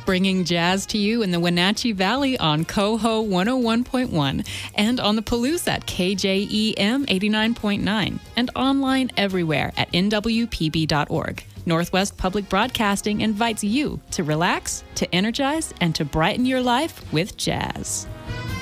bringing jazz to you in the Wenatchee Valley on Coho 101.1 and on the Palouse at KJEM 89.9 and online everywhere at nwpb.org. Northwest Public Broadcasting invites you to relax, to energize, and to brighten your life with jazz.